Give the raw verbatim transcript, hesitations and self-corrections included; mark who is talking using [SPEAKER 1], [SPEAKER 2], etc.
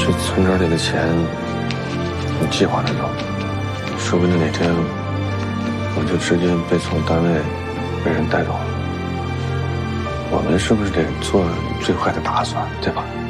[SPEAKER 1] 这存折里的钱，你计划得到？说不定哪天我就直接被从单位被人带走了。我们是不是得做最坏的打算，对吧？